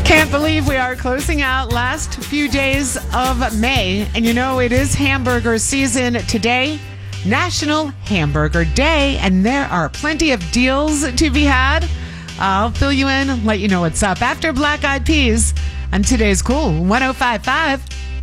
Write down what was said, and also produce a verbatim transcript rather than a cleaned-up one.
Can't believe we are closing out last few days of May. And you know, it is hamburger season today, National Hamburger Day, and there are plenty of deals to be had. I'll fill you in, let you know what's up after Black Eyed Peas on today's Cool one oh five point five.